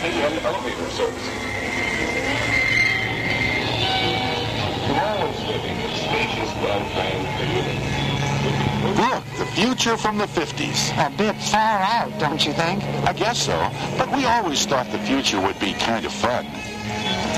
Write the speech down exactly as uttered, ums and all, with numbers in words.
high-end elevator services. New Orleans living in spacious, well-planned communities. Look, the future from the fifties. A bit far out, don't you think? I guess so, but we always thought the future would be kind of fun.